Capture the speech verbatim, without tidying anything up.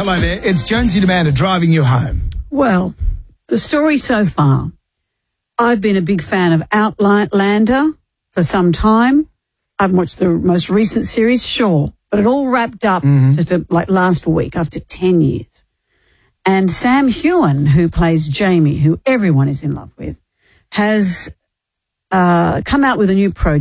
Hello there, it's Jonesy and Amanda driving you home. Well, the story so far, I've been a big fan of Outlander for some time. I haven't watched the most recent series, sure, but it all wrapped up mm-hmm. just a, like last week after ten years. And Sam Heughan, who plays Jamie, who everyone is in love with, has uh, come out with a new project.